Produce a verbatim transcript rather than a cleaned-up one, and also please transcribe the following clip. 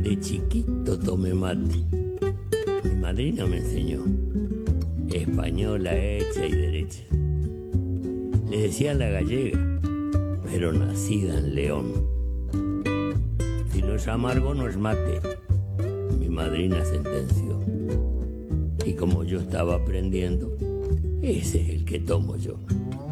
De chiquito tomé mate. Mi madrina me enseñó. Española hecha y derecha. Le decían la gallega, pero nacida en León. Si no es amargo, no es mate. Mi madrina sentenció. Y como yo estaba aprendiendo, ese es el que tomo yo.